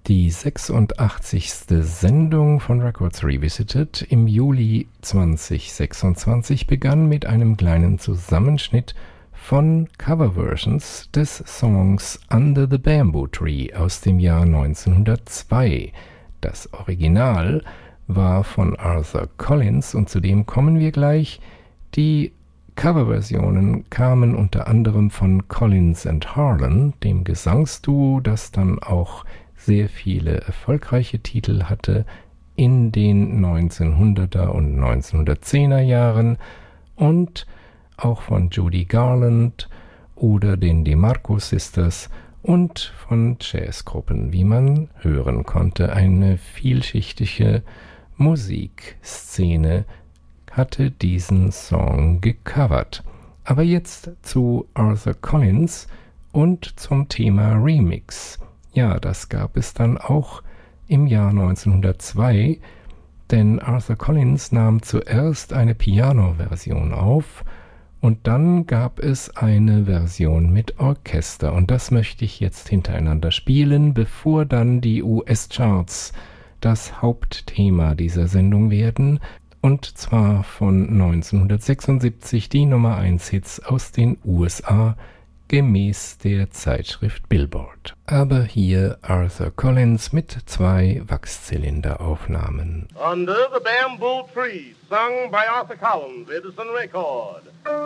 Die 86. Sendung von Records Revisited im Juli 2026 begann mit einem kleinen Zusammenschnitt von Coverversions des Songs Under the Bamboo Tree aus dem Jahr 1902. Das Original war von Arthur Collins und zu dem kommen wir gleich. Die Coverversionen kamen unter anderem von Collins and Harlan, dem Gesangsduo, das dann auch sehr viele erfolgreiche Titel hatte in den 1900er und 1910er Jahren, und auch von Judy Garland oder den DeMarco Sisters und von Jazzgruppen, wie man hören konnte. Eine vielschichtige Musikszene hatte diesen Song gecovert. Aber jetzt zu Arthur Collins und zum Thema Remix. Ja, das gab es dann auch im Jahr 1902, denn Arthur Collins nahm zuerst eine Piano-Version auf und dann gab es eine Version mit Orchester, und das möchte ich jetzt hintereinander spielen, bevor dann die US-Charts das Hauptthema dieser Sendung werden, und zwar von 1976 die Nummer 1 Hits aus den USA, gemäß der Zeitschrift Billboard. Aber hier Arthur Collins mit 2 Wachszylinderaufnahmen. Under the Bamboo Tree, sung by Arthur Collins, Edison Record.